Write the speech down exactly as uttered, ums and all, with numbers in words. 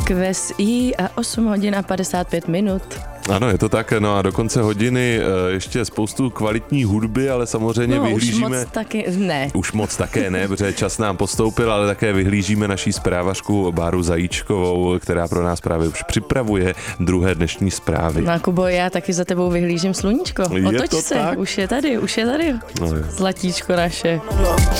Q S I a osm hodin a padesát pět minut. Ano, je to tak, no a do konce hodiny ještě spoustu kvalitní hudby, ale samozřejmě no, vyhlížíme... už moc taky ne. Už moc také ne, protože čas nám postoupil, ale také vyhlížíme naší zprávařku Báru Zajíčkovou, která pro nás právě už připravuje druhé dnešní zprávy. No Kubo, já taky za tebou vyhlížím sluníčko. Je Otoč to se, tak? už je tady, už je tady. No, Zlatíčko naše.